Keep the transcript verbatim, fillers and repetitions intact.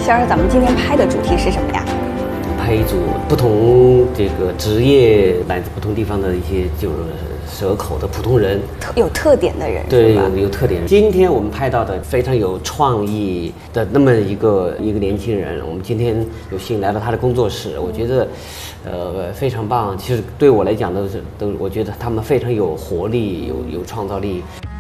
仙儿，咱们今天拍的主题是什么呀？ 拍一组不同这个职业来自不同地方的一些就是蛇口的普通人， 特有特点的人， 对， 是吧？ 有有特点。今天我们拍到的非常有创意的那么一个一个年轻人，我们今天有幸来到他的工作室，我觉得，呃，非常棒。其实对我来讲都是都，我觉得他们非常有活力，有有创造力。